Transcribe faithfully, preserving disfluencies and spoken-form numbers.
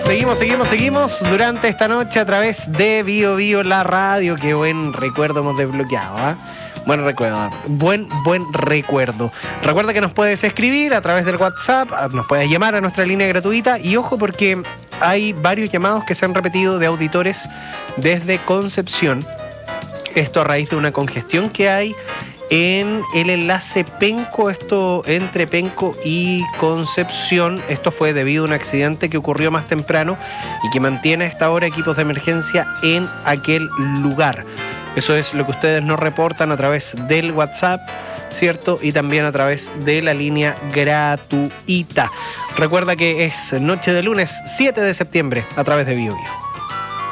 seguimos, seguimos, seguimos durante esta noche a través de Bio Bio la radio. Qué buen recuerdo hemos desbloqueado, ¿ah? ¿eh? Buen recuerdo, buen, buen recuerdo. Recuerda que nos puedes escribir a través del WhatsApp, nos puedes llamar a nuestra línea gratuita y ojo porque hay varios llamados que se han repetido de auditores desde Concepción. Esto a raíz de una congestión que hay en el enlace Penco, esto entre Penco y Concepción. Esto fue debido a un accidente que ocurrió más temprano y que mantiene a esta hora equipos de emergencia en aquel lugar. Eso es lo que ustedes nos reportan a través del WhatsApp, ¿cierto? Y también a través de la línea gratuita. Recuerda que es noche de lunes siete de septiembre a través de Bio Bio.